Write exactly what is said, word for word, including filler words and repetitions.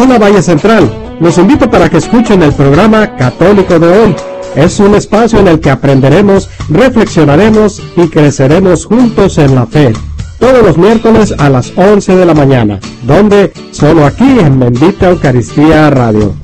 Hola Valle Central, los invito para que escuchen el programa Católico de Hoy. Es un espacio en el que aprenderemos, reflexionaremos y creceremos juntos en la fe. Todos los miércoles a las once de la mañana, donde solo aquí en Bendita Eucaristía Radio.